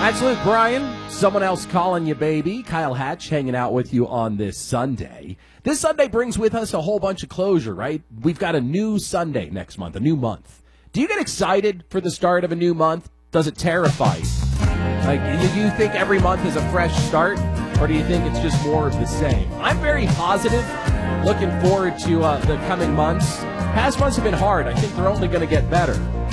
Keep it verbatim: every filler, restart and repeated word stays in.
That's Luke Bryan. Someone else calling you baby. Kyle Hatch hanging out with you on this Sunday. This Sunday brings with us a whole bunch of closure, right? We've got a new Sunday next month, a new month. Do you get excited for the start of a new month? Does it terrify you? Like, do you think every month is a fresh start, or do you think it's just more of the same? I'm very positive, looking forward to uh, the coming months. Past months have been hard. I think they're only going to get better.